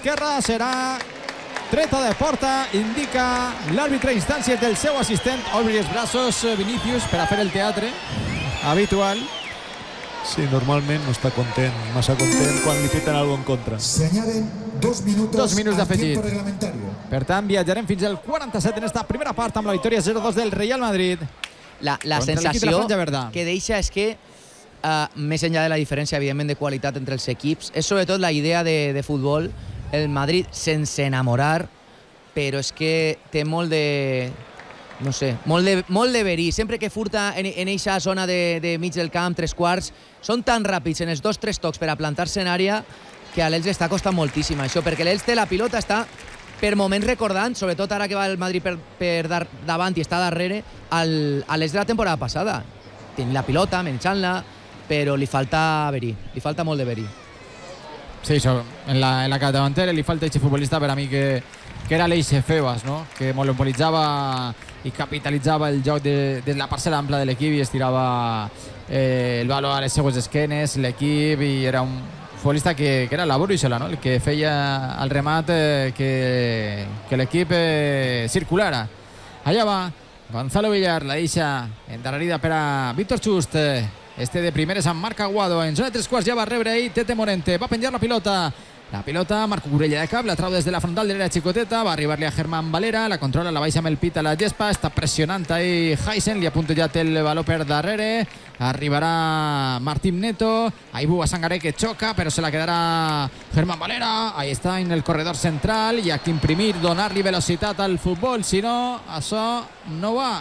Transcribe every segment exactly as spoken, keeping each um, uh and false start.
esquerra, serà treta de porta, indica l'àrbitre a instàncies del seu assistent. Obri els braços Vinícius per a fer el teatre habitual. Sí, normalment no està content, massa content quan li piten alguna en contra. Se añaden dos minutos, dos minuts d'afegit. Per tant, viatjarem fins al quaranta-set en esta primera part amb la victòria zero dos del Real Madrid. La, la sensació que deixa és que Uh, més enllà de la diferència, evidentment, de qualitat entre els equips, és sobretot la idea de, de futbol. El Madrid sense enamorar, però és que té molt de... no sé, molt de, molt de verí. Sempre que furta en eixa zona de, de mig del camp, tres quarts, són tan ràpids en els dos tres tocs per a plantar-se en àrea que a l'Elx està costant moltíssim això, perquè l'Elx té la pilota, està per moments recordant, sobretot ara que va el Madrid per, per dar, davant i està darrere, al, a l'Elx de la temporada passada. Tenint la pilota, menjant-la, però li falta verí, li falta molt de verí. Sí, això, en la, en la capdavantera li falta aquest futbolista per a mi que, que era l'Eixe Febas, no? Que monopolitzava i capitalitzava el joc de, de la parcel·la ampla de l'equip i estirava eh, el valor a les seues esquenes, l'equip, i era un futbolista que, que era la brúixola, no? El que feia el remat eh, que, que l'equip eh, circulara. Allà va Gonzalo Villar, la deixa endarrerida per a Víctor Just. Este de primeres amb Marc Aguado. En zona de tres quarts ja va rebre ahí Tete Morente. Va penjar la pilota. La pilota, Marco Curella de cap, la trau des de la frontal de l'era xicoteta. Va arribar-li a Germán Valera. La controla, la baixa amb el pit a la gespa. Està pressionant ahí Heisen. Li ha puntejat el baló per darrere. Arribarà Martín Neto. Ahí Bua Sangaré que xoca, però se la quedarà Germán Valera. Ahí està en el corredor central. I ha que imprimir, donar-li velocitat al futbol. Si no, això no va.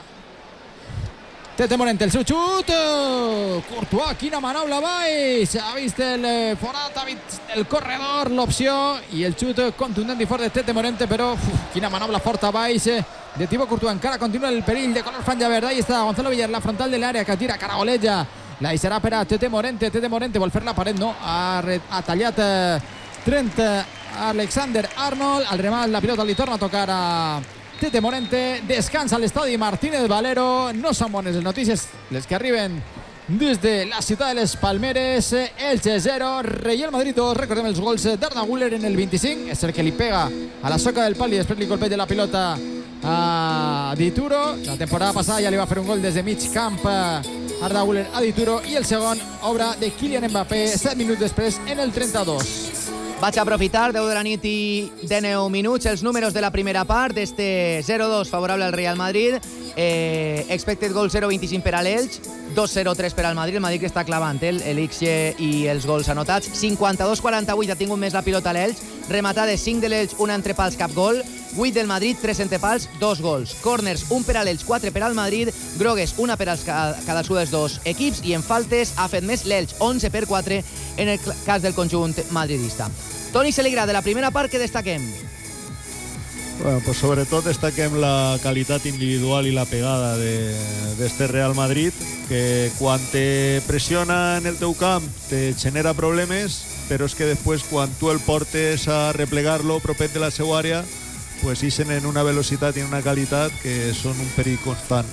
Tete Morente, el seu xut, Courtois, quina manoula baix, ha vist el forat, ha vist el corredor, l'opció i el xut contundent i fort de Tete Morente, però uf, quina manoula forta baix de Thibaut Courtois. Encara continua el perill de color franja verda. Ahí està Gonzalo Villar, la frontal de l'àrea, que tira caragoleja, la deixarà per a Tete Morente. Tete Morente vol fer la paret, no, ha, ha tallat eh, Trent Alexander Arnold, al remat la pilota li torna a tocar a Tete Morente. Descansa a l'estadi Martínez Valero. No són bones les notícies les que arriben des de la ciutat de les Palmeres. Elche zero, Real Madrid dos. Recordem els gols d'Arda Güler en el vint-i-cinc, és el que li pega a la soca del pal i després li colpeja la pilota a Dituro. La temporada passada ja li va fer un gol des de mig camp Arda Güler a Dituro, i el segon, obra de Kylian Mbappé, set minuts després en el trenta-dos. Vaig aprofitar, deu de la nit i dinou minuts, els números de la primera part d'este zero dos favorable al Real Madrid. Eh, expected goal zero coma vint-i-cinc per a l'Elx, dos zero tres per al Madrid. El Madrid que està clavant el, l'X G i els gols anotats. cinquanta-dos quaranta-vuit ha tingut més la pilota l'Elx. Rematades cinc de l'Elx, una entre pals, cap gol. vuit del Madrid, tres entre pals, dos gols. Corners, un per a l'Elx, quatre per al Madrid. Grogues, una per als cadascú dels dos equips. I en faltes ha fet més l'Elx, onze per quatre en el cas del conjunt madridista. Toni Seligra, de la primera part, que destaquem? Bueno, pues sobretot destaquem la qualitat individual i la pegada d'este Real Madrid, que quan te pressiona en el teu camp te genera problemes, però és que després quan tu el portes a replegar-lo propet de la seva àrea, pues ixen en una velocitat i una qualitat que són un perill constant.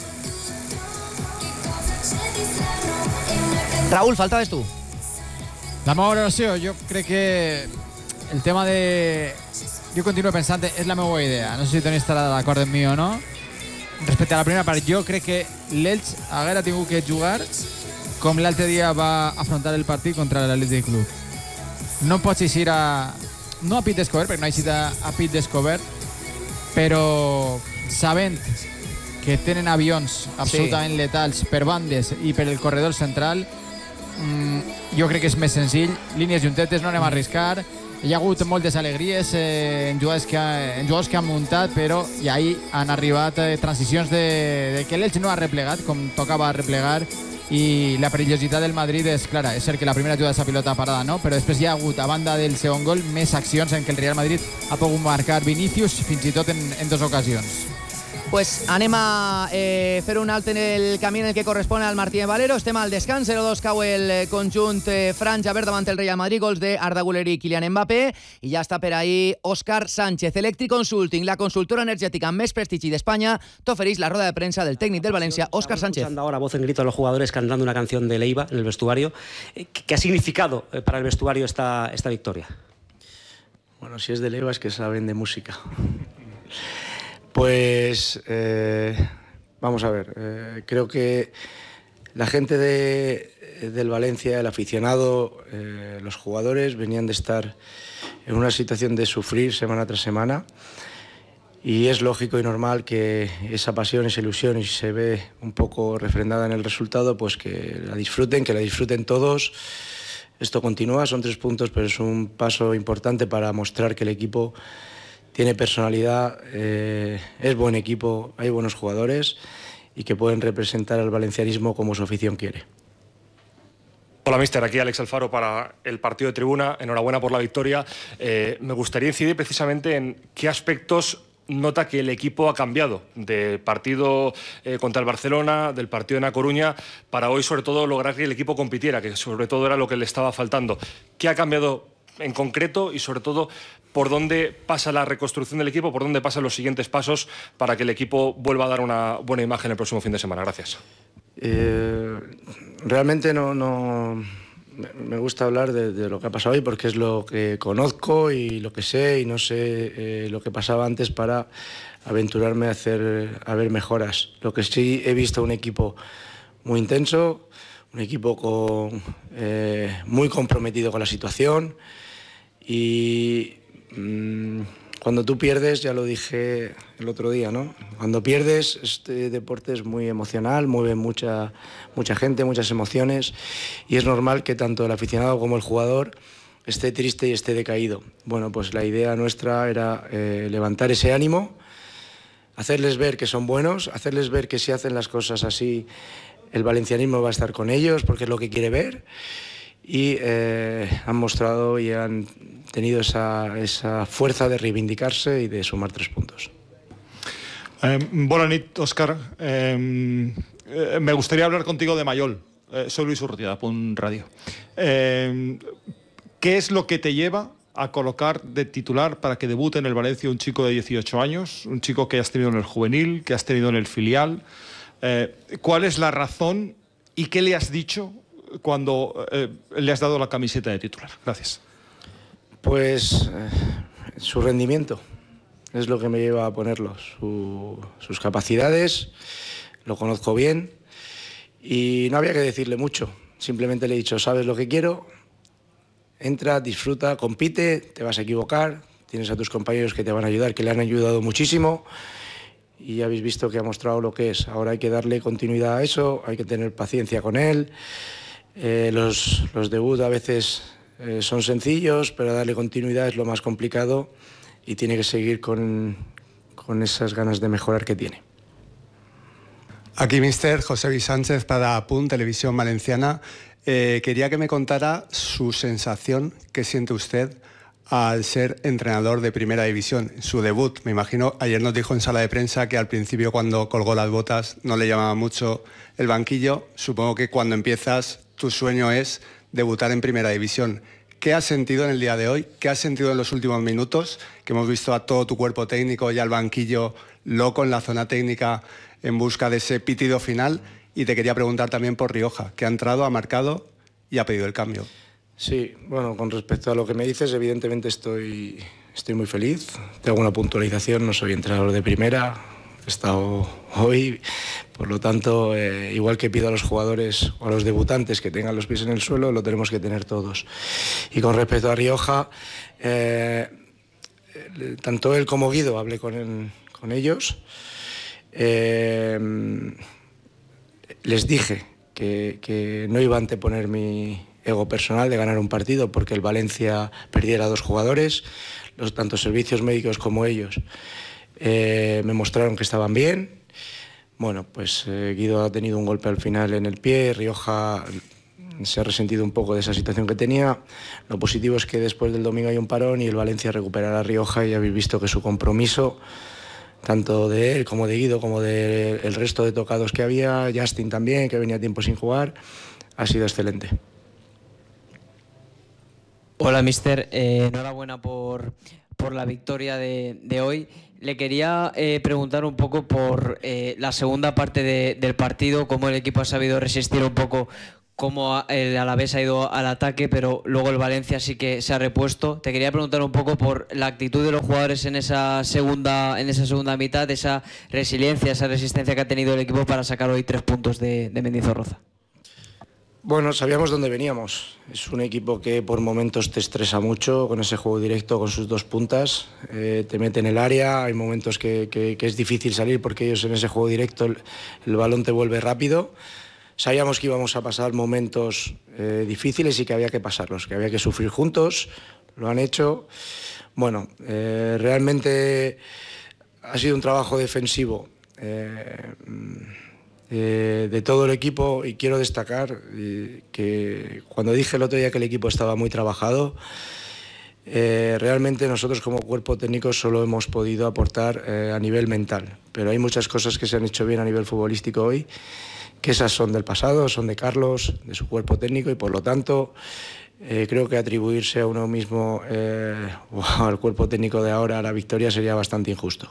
Raúl, faltaves tu. La meva valoració, jo crec que el tema de... Jo continuo pensant, és la meva idea. No sé si Toni estarà d'acord amb mi o no. Respecte a la primera part, jo crec que l'Elx haguera tingut que jugar com l'altre dia va afrontar el partit contra l'Atlètic Club. No pots eixir a... no a pit descobert, perquè no ha eixit a, a pit descobert, però sabent que tenen avions absolutament sí. letals per bandes i per el corredor central, mmm, jo crec que és més senzill. Línies juntetes, no anem a arriscar. Hi ha hagut moltes alegries eh, en, jugadors que ha, en jugadors que han muntat, però i ahir han arribat eh, transicions de, de que l'Elx no ha replegat com tocava replegar, i la perillositat del Madrid és clara. És cert que la primera jugada és a pilota parada, no? Però després hi ha hagut, a banda del segon gol, més accions en què el Real Madrid ha pogut marcar Vinícius fins i tot en, en dues ocasions. Pues anem a eh, fer un alt en el camí en el que correspon al Martínez Valero. Estem al descans, zero dos cau el conjunt eh, franja verd davant el Real Madrid, gols de Arda Güler i Kylian Mbappé, i ja està per ahí Òscar Sánchez. Electric Consulting, la consultora energética més prestigi d'Espanya, t'ofereix la roda de prensa del técnico del Valencia, Òscar Sánchez. Escuchando ahora voz en grito a los jugadores cantando una canción de Leiva en el vestuario. ¿Qué ha significado para el vestuario esta, esta victoria? Bueno, si es de Leiva es que saben de música. Pues eh, vamos a ver, eh, creo que la gente de, del Valencia, el aficionado, eh, los jugadores venían de estar en una situación de sufrir semana tras semana y es lógico y normal que esa pasión, esa ilusión, y si se ve un poco refrendada en el resultado, pues que la disfruten, que la disfruten todos. Esto continúa, son tres puntos, pero es un paso importante para mostrar que el equipo tiene personalidad, eh, es buen equipo, hay buenos jugadores y que pueden representar al valencianismo como su afición quiere. Hola, míster. Aquí Alex Alfaro para el partido de tribuna. Enhorabuena por la victoria. Eh, me gustaría incidir precisamente en qué aspectos nota que el equipo ha cambiado del partido eh, contra el Barcelona, del partido en A Coruña, para hoy sobre todo lograr que el equipo compitiera, que sobre todo era lo que le estaba faltando. ¿Qué ha cambiado en concreto y sobre todo por dónde pasa la reconstrucción del equipo, por dónde pasan los siguientes pasos para que el equipo vuelva a dar una buena imagen el próximo fin de semana? Gracias. Eh, realmente no, no me gusta hablar de, de lo que ha pasado hoy porque es lo que conozco y lo que sé, y no sé eh, lo que pasaba antes para aventurarme a hacer a ver mejoras. Lo que sí he visto, un equipo muy intenso, un equipo con, eh, muy comprometido con la situación, y mmm, cuando tú pierdes, ya lo dije el otro día, ¿no? Cuando pierdes, este deporte es muy emocional, mueve mucha, mucha gente, muchas emociones, y es normal que tanto el aficionado como el jugador esté triste y esté decaído. Bueno, pues la idea nuestra era eh, levantar ese ánimo, hacerles ver que son buenos, hacerles ver que si hacen las cosas así, el valencianismo va a estar con ellos porque es lo que quiere ver, y eh, han mostrado y han tenido esa, esa fuerza de reivindicarse y de sumar tres puntos. Eh, bona nit, Òscar. Eh, eh, me gustaría hablar contigo de Mayol. Eh, soy Luis Urrutia, Punt Radio. Eh, ¿Qué es lo que te lleva a colocar de titular para que debute en el Valencia un chico de dieciocho años, un chico que has tenido en el juvenil, que has tenido en el filial? Eh, ¿Cuál es la razón y qué le has dicho cuando eh, le has dado la camiseta de titular? Gracias. Pues eh, su rendimiento es lo que me lleva a ponerlo, su, sus capacidades, lo conozco bien y no había que decirle mucho, simplemente le he dicho, sabes lo que quiero, entra, disfruta, compite, te vas a equivocar, tienes a tus compañeros que te van a ayudar, que le han ayudado muchísimo, y ya habéis visto que ha mostrado lo que es. Ahora hay que darle continuidad a eso, hay que tener paciencia con él, eh, los, los debuts a veces Eh, son sencillos, pero darle continuidad es lo más complicado y tiene que seguir con, con esas ganas de mejorar que tiene. Aquí, mister José Luis Sánchez para Punt, Televisión Valenciana. Eh, quería que me contara su sensación que siente usted al ser entrenador de Primera División, su debut. Me imagino, ayer nos dijo en sala de prensa que al principio, cuando colgó las botas, no le llamaba mucho el banquillo. Supongo que cuando empiezas, tu sueño es debutar en Primera División. ¿Qué has sentido en el día de hoy? ¿Qué has sentido en los últimos minutos? Que hemos visto a todo tu cuerpo técnico y al banquillo loco en la zona técnica en busca de ese pitido final. Y te quería preguntar también por Rioja, que ha entrado, ha marcado y ha pedido el cambio. Sí, bueno, con respecto a lo que me dices, evidentemente estoy, estoy muy feliz. Tengo una puntualización, no soy entrenador de primera, he estado hoy, por lo tanto, eh, igual que pido a los jugadores o a los debutantes que tengan los pies en el suelo, lo tenemos que tener todos. Y con respecto a Rioja, eh, tanto él como Guido, hablé con, él, con ellos, eh, les dije que, que no iba a anteponer mi ego personal de ganar un partido porque el Valencia perdiera dos jugadores, los tanto servicios médicos como ellos. Eh, me mostraron que estaban bien. Bueno, pues eh, Guido ha tenido un golpe al final en el pie, Rioja se ha resentido un poco de esa situación que tenía. Lo positivo es que después del domingo hay un parón y el Valencia recuperará a Rioja, y habéis visto que su compromiso, tanto de él como de Guido, como del resto de tocados que había, Justin también, que venía tiempo sin jugar, ha sido excelente. Hola, mister. Eh, enhorabuena por, por la victoria de, de hoy. Le quería eh, preguntar un poco por eh, la segunda parte de, del partido, cómo el equipo ha sabido resistir un poco cómo el Alavés ha ido al ataque, pero luego el Valencia sí que se ha repuesto. Te quería preguntar un poco por la actitud de los jugadores en esa segunda, en esa segunda mitad, esa resiliencia, esa resistencia que ha tenido el equipo para sacar hoy tres puntos de, de Mendizorroza. Bueno, sabíamos dónde veníamos. Es un equipo que por momentos te estresa mucho con ese juego directo, con sus dos puntas. Eh, te mete en el área, hay momentos que, que, que es difícil salir porque ellos en ese juego directo el, el balón te vuelve rápido. Sabíamos que íbamos a pasar momentos eh, difíciles y que había que pasarlos, que había que sufrir juntos, lo han hecho. Bueno, eh, realmente ha sido un trabajo defensivo eh, eh, de todo el equipo y quiero destacar eh, que cuando dije el otro día que el equipo estaba muy trabajado, eh, realmente nosotros como cuerpo técnico solo hemos podido aportar eh, a nivel mental, pero hay muchas cosas que se han hecho bien a nivel futbolístico hoy, que esas son del pasado, son de Carlos, de su cuerpo técnico y por lo tanto eh, creo que atribuirse a uno mismo eh, o al cuerpo técnico de ahora a la victoria sería bastante injusto.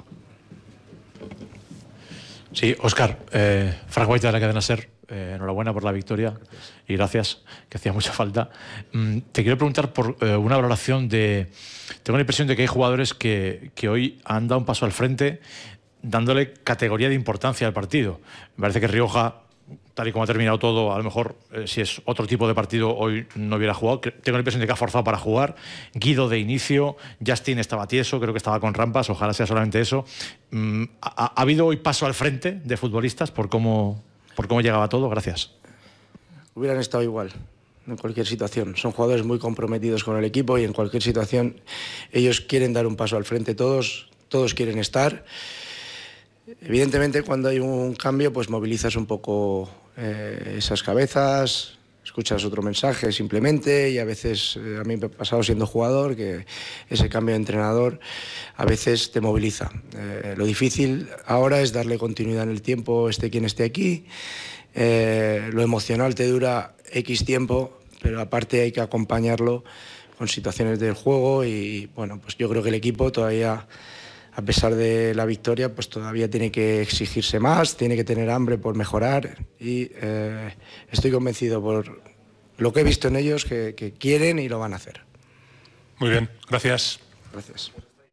Sí, Óscar, eh, Frank White de la cadena SER, eh, enhorabuena por la victoria y gracias, que hacía mucha falta. Mm, te quiero preguntar por eh, una valoración de... Tengo la impresión de que hay jugadores que, que hoy han dado un paso al frente dándole categoría de importancia al partido. Me parece que Rioja, tal y como ha terminado todo, a lo mejor eh, si es otro tipo de partido hoy no hubiera jugado. Tengo la impresión de que ha forzado para jugar. Guido de inicio, Justin estaba tieso, creo que estaba con rampas, ojalá sea solamente eso. Mm, ¿ha, ¿Ha habido hoy paso al frente de futbolistas por cómo, por cómo llegaba todo? Gracias. Hubieran estado igual en cualquier situación. Son jugadores muy comprometidos con el equipo y en cualquier situación ellos quieren dar un paso al frente, todos, todos quieren estar. Evidentemente, cuando hay un cambio, pues movilizas un poco eh, esas cabezas, escuchas otro mensaje simplemente y a veces, eh, a mí me ha pasado siendo jugador, que ese cambio de entrenador a veces te moviliza. Eh, lo difícil ahora es darle continuidad en el tiempo, esté quien esté aquí. Eh, lo emocional te dura X tiempo, pero aparte hay que acompañarlo con situaciones del juego y bueno, pues yo creo que el equipo todavía, a pesar de la victoria, pues todavía tiene que exigirse más, tiene que tener hambre por mejorar y eh, estoy convencido por lo que he visto en ellos que, que quieren y lo van a hacer. Muy bien, gracias. Gracias.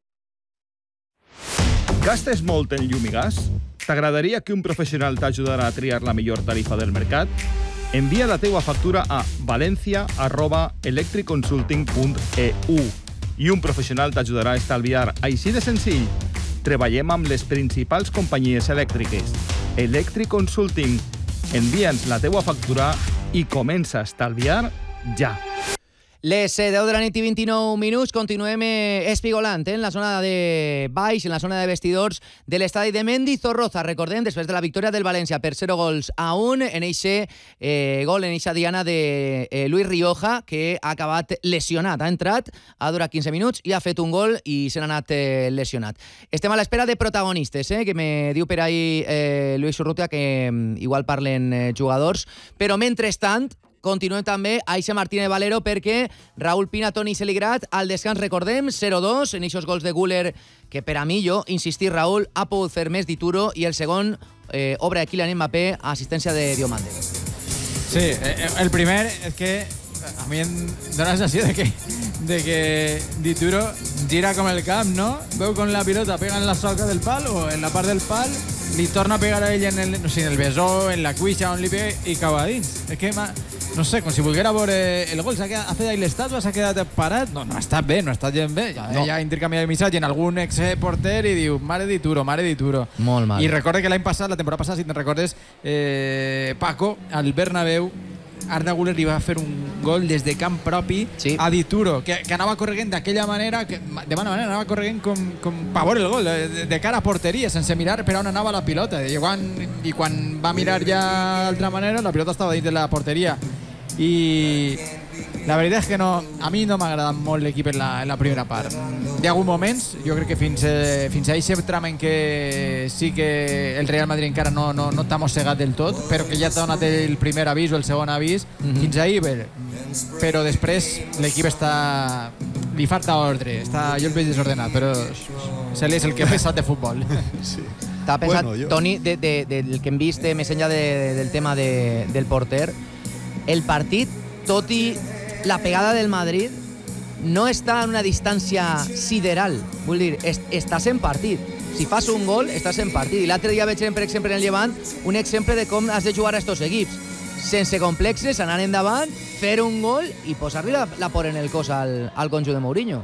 Gastes molt en llum i gas? T'agradaria que un professional t'ajudara a triar la millor tarifa del mercat? Envia la teua factura a valencia arroba electriconsulting punt e u i un professional t'ajudarà a estalviar. Així de senzill. Treballem amb les principals companyies elèctriques. Electric Consulting. Envia'ns la teua factura i comença a estalviar ja. Les deu de la nit i vint-i-nou minuts, continuem espigolant eh, en la zona de baix, en la zona de vestidors de l'estadi de Mendizorroza. Recordem, després de la victòria del València per zero gols a un, en eixe eh, gol, en eixa diana de eh, Luis Rioja, que ha acabat lesionat. Ha entrat, ha durat quinze minuts i ha fet un gol i se n'ha anat eh, lesionat. Estem a l'espera de protagonistes, eh, que me diu per ahí eh, Luis Urrutia que eh, igual parlen eh, jugadors, però mentrestant continuem també a Aixa Martínez Valero perquè Raúl Pina, Toni Seligrat, al descans, recordem, zero dos, en aquests gols de Güler, que per a mi, jo, insistir, Raúl, ha pogut fer més d'Ituro, i el segon, eh, obra de Kylian Mbappé, assistència de Diomande. Sí, el primer és que a mi em dona la sensació de que, de que Dituro gira com el camp, ¿no? Veu com la pilota pega en la soca del pal o en la part del pal, li torna a pegar a ell en el, no sé, en el besó, en la cuixa, on li pega i cau a dins. És que, no sé, com si volguera veure el gol, s'ha quedat, ha fet ahí l'estàtua, s'ha quedat parat. No, no ha estat bé, no ha estat gent bé. Ja, no. Ja intercanviat de missatge en algun ex-porter i diu, mare d'Ituro, mare d'Ituro. Molt mal. I recorda que l'any passat, la temporada passada, si te'n recordes, eh, Paco, al Bernabéu, Arda Güler li va fer un gol des de camp propi sí. a Dituro, que, que anava corregent d'aquella manera, que, de bona manera, anava corregent com, com per veure el gol, de, de cara a porteria, sense mirar per on anava la pilota. I quan, i quan va mirar ja d'altra manera, la pilota estava dins de la porteria. I la veritat és que no, a mi no m'ha agradat molt l'equip en, en la primera part. Hi ha hagut moments, jo crec que fins, eh, fins a aquest tram en què sí que el Real Madrid encara no, no, no t'ha mossegat del tot, però que ja t'ha donat el primer avís o el segon avís, mm-hmm. fins ahir bé. Però després l'equip està... li falta ordre, està, jo el veig desordenat, però se li és el que ha pensat de futbol. Sí. T'ha pensat, bueno, jo... Toni, de, de, de, del que hem vist més enllà de, del tema de, del porter, el partit, tot i la pegada del Madrid, no està en una distància sideral. Vull dir, est estàs en partit. Si fas un gol, estàs en partit. I l'altre dia veig, per exemple, en el Llevant, un exemple de com has de jugar a estos equips. Sense complexes, anar endavant, fer un gol i posar-li la, la por en el cos al, al conjunt de Mourinho.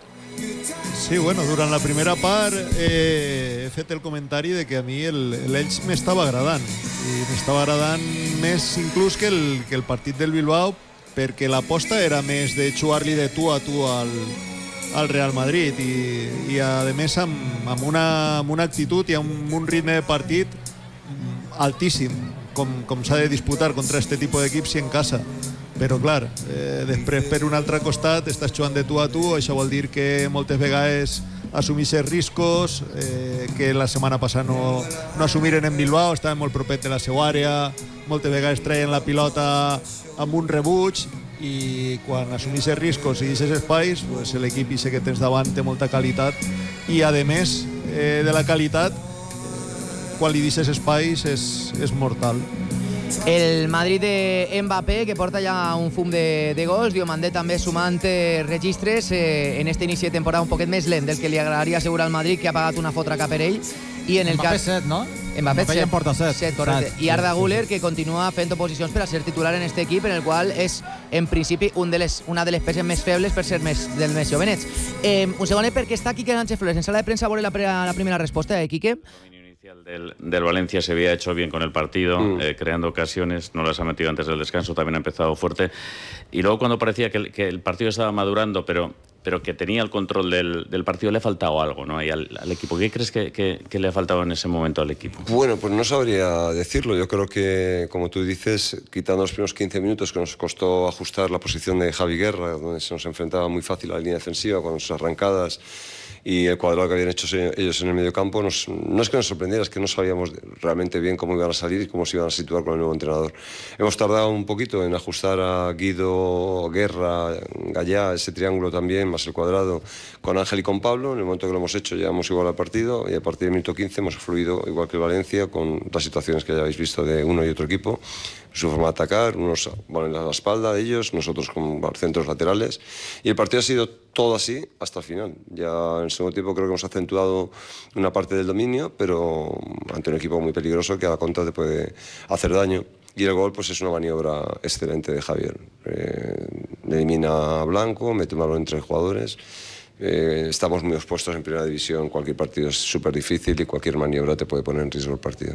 Sí, bueno, durant la primera part eh, he fet el comentari de que a mi l'Elx m'estava agradant i m'estava agradant més inclús que el, que el partit del Bilbao, perquè l'aposta era més de jugar-li de tu a tu al, al Real Madrid i, i a més amb, amb, una, amb una actitud i amb un ritme de partit altíssim, com, com s'ha de disputar contra aquest tipus d'equips i en casa. Però clar, eh, després per un altre costat estàs jugant de tu a tu, això vol dir que moltes vegades assumixes riscos, eh, que la setmana passada no, no assumiren en Bilbao, estaven molt propet de la seva àrea, moltes vegades treien la pilota amb un rebuig i quan assumixes riscos i deixes espais, pues l'equip que tens davant té molta qualitat i a més eh, de la qualitat, quan li deixes espais és, és mortal. El Madrid de Mbappé, que porta ja un fum de, de gols, Diomandé també sumant eh, registres eh, en este inici de temporada un poquet més lent del que li agradaria assegurar al Madrid, que ha pagat una fotra cap per ell. I en el Mbappé cas... set, no? Mbappé, Mbappé set. ja en porta set. set, correcte. set. I Arda Sí, Güler, sí, sí. que continua fent oposicions per a ser titular en este equip, en el qual és, en principi, un de les, una de les peces més febles per ser més, del més jovenets. Eh, un segonet, perquè està Quique Sánchez Flores en sala de premsa a veure la, la primera resposta de Quique. Del, del Valencia se había hecho bien con el partido, mm. eh, creando ocasiones, no las ha metido antes del descanso, también ha empezado fuerte. Y luego cuando parecía que el, que el partido estaba madurando, pero, pero que tenía el control del, del partido, le ha faltado algo, ¿no? Y al, al equipo, ¿qué crees que, que, que le ha faltado en ese momento al equipo? Bueno, pues no sabría decirlo. Yo creo que, como tú dices, quitando los primeros quince minutos que nos costó ajustar la posición de Javi Guerra, donde se nos enfrentaba muy fácil a la línea defensiva con sus arrancadas y el cuadrado que habían hecho ellos en el medio campo, nos, no es que nos sorprendiera, es que no sabíamos realmente bien cómo iban a salir y cómo se iban a situar con el nuevo entrenador. Hemos tardado un poquito en ajustar a Guido, Guerra, Gallá, ese triángulo también, más el cuadrado, con Ángel y con Pablo. En el momento que lo hemos hecho llegamos igual al partido y a partir del minuto quince hemos fluido igual que el Valencia, con las situaciones que ya habéis visto de uno y otro equipo, su forma de atacar, unos ponen a la espalda de ellos, nosotros con los centros laterales, y el partido ha sido todo así hasta el final. Ya en el segundo tiempo creo que hemos acentuado una parte del dominio, pero ante un equipo muy peligroso que a la contra te puede hacer daño. Y el gol pues es una maniobra excelente de Javier. Eh, elimina a Blanco, mete un balón entre jugadores. Eh, estamos muy expuestos en primera división, cualquier partido es súper difícil y cualquier maniobra te puede poner en riesgo el partido.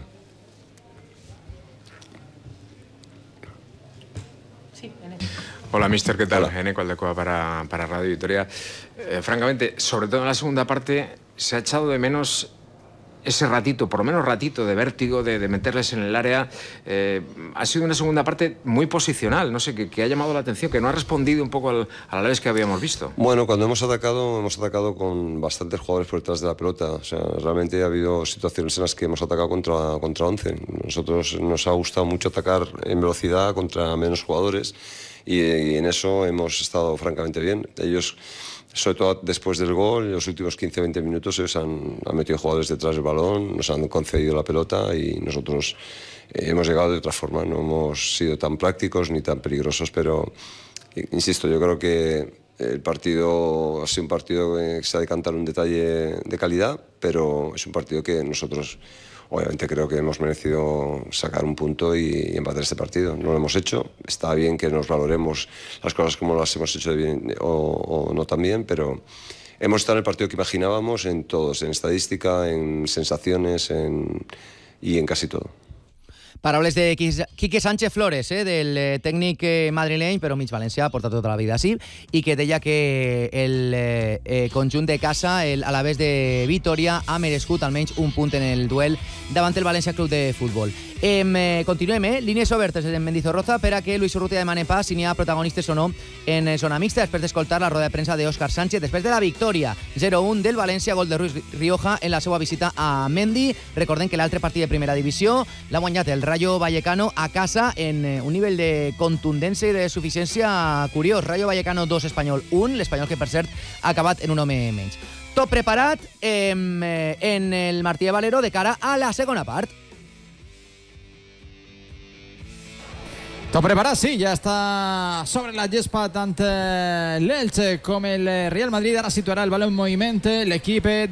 Hola, mister, ¿qué tal? Eneco Aldecoa para, para Radio Vitoria. Eh, francamente, sobre todo en la segunda parte, se ha echado de menos ese ratito, por lo menos ratito de vértigo, de, de meterles en el área. Eh, ha sido una segunda parte muy posicional, no sé, que, que ha llamado la atención, que no ha respondido un poco al, a la vez que habíamos visto. Bueno, cuando hemos atacado, hemos atacado con bastantes jugadores por detrás de la pelota. O sea, realmente ha habido situaciones en las que hemos atacado contra, contra once. Nosotros nos ha gustado mucho atacar en velocidad contra menos jugadores. Y, y en eso hemos estado francamente bien. Ellos, sobre todo después del gol, en los últimos quince a veinte minutos, ellos han, han metido jugadores detrás del balón, nos han concedido la pelota y nosotros eh, hemos llegado de otra forma. No hemos sido tan prácticos ni tan peligrosos, pero insisto, yo creo que el partido ha sido un partido que se ha de cantar un detalle de calidad, pero es un partido que nosotros obviamente creo que hemos merecido sacar un punto y, y empatar este partido. No lo hemos hecho. Está bien que nos valoremos las cosas como las hemos hecho de bien o, o no tan bien, pero hemos estado en el partido que imaginábamos en todos, en estadística, en sensaciones en, y en casi todo. Paraules de Quique Sánchez Flores, eh, del eh, tècnic eh, madrileny, però mig valencià, porta tota la vida així, i que deia que el eh, eh, conjunt de casa, el Alavés de Vitoria, ha merescut almenys un punt en el duel davant el València Club de Futbol. Eh, continuem, eh? Línies obertes en Mendizorroza per a que Luis Urrutia demane pas si n'hi ha protagonistes o no en zona mixta, després d'escoltar la roda de premsa d'Òscar Sánchez, després de la victòria zero un del València, gol de Ruiz Rioja en la seva visita a Mendy. Recordem que l'altre partit de primera divisió l'ha guanyat el Rayo Vallecano a casa en un nivell de contundència i de suficiència curiós. Rayo Vallecano dos, Espanyol un, l'Espanyol que per cert ha acabat en un home menys. Tot preparat eh, en el Martí de Valero de cara a la segona part. Tot preparat, sí, ja està sobre la gespa tant l'Elche com el Real Madrid. Ara situarà el baló en moviment l'equip